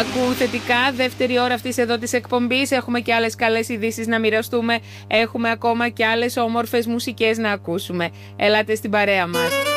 Ακούν θετικά, δεύτερη ώρα αυτής εδώ της εκπομπής. Έχουμε και άλλες καλές ειδήσεις να μοιραστούμε. Έχουμε ακόμα και άλλες όμορφες μουσικές να ακούσουμε. Ελάτε στην παρέα μας.